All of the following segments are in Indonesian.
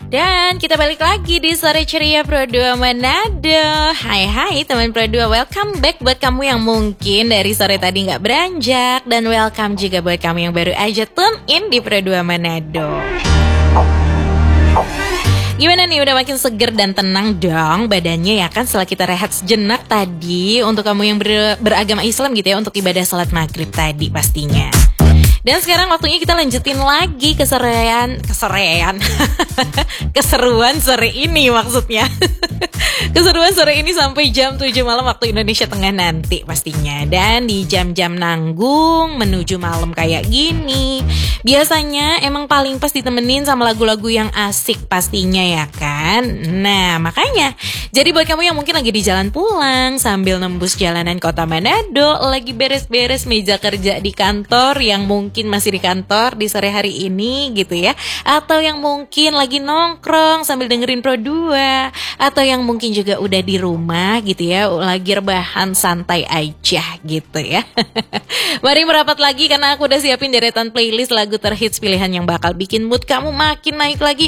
Dan kita balik lagi di Sore Ceria Pro2 Manado. Hai teman Pro2, welcome back buat kamu yang mungkin dari sore tadi gak beranjak. Dan welcome juga buat kamu yang baru aja tune in di Pro2 Manado. Gimana nih, udah makin seger dan tenang dong badannya ya kan setelah kita rehat sejenak tadi. Untuk kamu yang beragama Islam gitu ya, untuk ibadah salat maghrib tadi pastinya. Dan sekarang waktunya kita lanjutin lagi keseruan sore ini maksudnya. Keseruan sore ini sampai jam 7 malam waktu Indonesia Tengah nanti pastinya. Dan di jam-jam nanggung menuju malam kayak gini, biasanya emang paling pas ditemenin sama lagu-lagu yang asik pastinya ya kan. Nah makanya, jadi buat kamu yang mungkin lagi di jalan pulang sambil nembus jalanan kota Manado, lagi beres-beres meja kerja di kantor yang mungkin masih di kantor di sore hari ini gitu ya, atau yang mungkin lagi nongkrong sambil dengerin Pro2, atau yang mungkin juga udah di rumah gitu ya, lagi rebahan santai aja gitu ya. Mari merapat lagi karena aku udah siapin deretan playlist lagu terhits pilihan yang bakal bikin mood kamu makin naik lagi.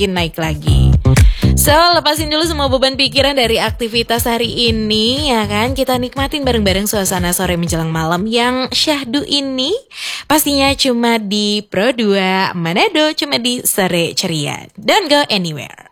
So, lepasin dulu semua beban pikiran dari aktivitas hari ini ya kan. Kita nikmatin bareng-bareng suasana sore menjelang malam yang syahdu ini. Pastinya cuma di Pro2 Manado, cuma di Sore Ceria. Don't go anywhere.